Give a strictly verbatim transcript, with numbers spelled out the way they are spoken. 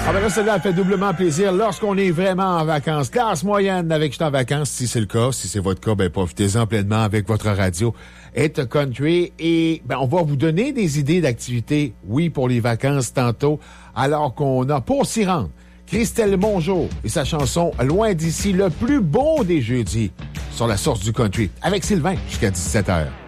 Ah ben là, celle-là fait doublement plaisir lorsqu'on est vraiment en vacances. Classe moyenne avec « Je suis en vacances », si c'est le cas. Si c'est votre cas, ben profitez-en pleinement avec votre radio Hit Country. Et ben on va vous donner des idées d'activités, oui, pour les vacances tantôt, alors qu'on a, pour s'y rendre, Christelle Mongeau et sa chanson « Loin d'ici », le plus beau des jeudis, sur la source du country, avec Sylvain, jusqu'à dix-sept heures.